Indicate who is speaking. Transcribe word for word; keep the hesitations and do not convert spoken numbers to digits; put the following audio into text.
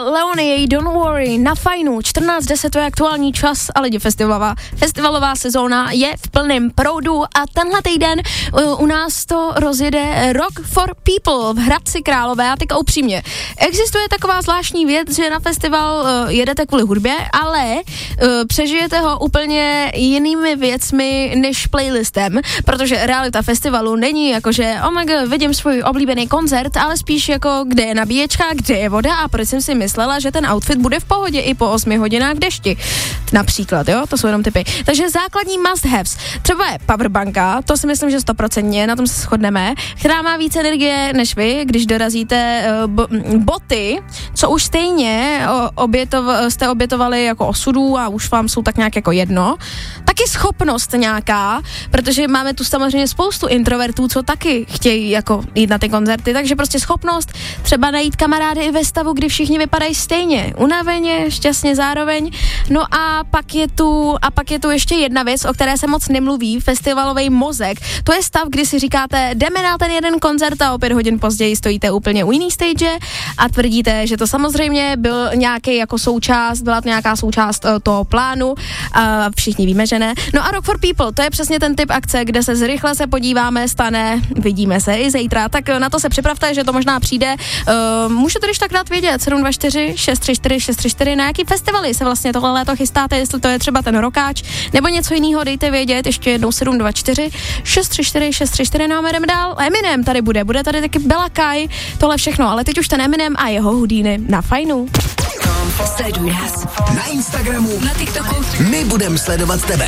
Speaker 1: Leonie, Don't Worry, na Fajnu, čtrnáct deset, to je aktuální čas a lidi, festivalová, festivalová sezóna je v plném proudu a tenhle týden uh, u nás to rozjede Rock for People v Hradci Králové a teďka upřímně. Existuje taková zvláštní věc, že na festival uh, jedete kvůli hudbě, ale uh, přežijete ho úplně jinými věcmi než playlistem, protože realita festivalu není jako, že oh my God, vidím svůj oblíbený koncert, ale spíš jako, kde je nabíječka, kde je voda a proč jsem si myslela, že ten outfit bude v pohodě i po osmi hodinách v dešti. Například, jo, to jsou jenom typy. Takže základní must haves. Třeba je powerbanka, to si myslím, že stoprocentně, na tom se shodneme, která má víc energie než vy, když dorazíte uh, bo, boty, co už stejně obětov, jste obětovali jako osudů a už vám jsou tak nějak jako jedno. Taky schopnost nějaká, protože máme tu samozřejmě spoustu introvertů, co taky chtějí jako jít na ty koncerty, takže prostě schopnost třeba najít kamarády i ve stavu, kdy všichni vypadají stejně, unaveně, šťastně zároveň. No a pak je tu a pak je tu ještě jedna věc, o které se moc nemluví, festivalový mozek. To je stav, kdy si říkáte, jdeme na ten jeden koncert a o pět hodin později stojíte úplně u jiný stage a tvrdíte, že to samozřejmě byl nějaký jako součást, byla to nějaká součást uh, toho plánu a všichni víme, že ne. No a Rock for People, to je přesně ten typ akce, kde se zrychle se podíváme, stane, vidíme se i zítra, tak na to se připravte, že to možná přijde. Uh, můžete když tak dát vědět, sedm dva čtyři šest tři čtyři šest tři čtyři, na jaký festivaly se vlastně tohle léto chystáte, jestli to je třeba ten rokáč, nebo něco jiného, dejte vědět, ještě jednou sedm dva čtyři šest tři čtyři šest tři čtyři, no a jdeme dál. Eminem tady bude, bude tady taky Bella Kai, tohle všechno, ale teď už ten Eminem a jeho Houdini na Fajnu.
Speaker 2: Sleduj nás na Instagramu, na TikToku. My budeme sledovat tebe.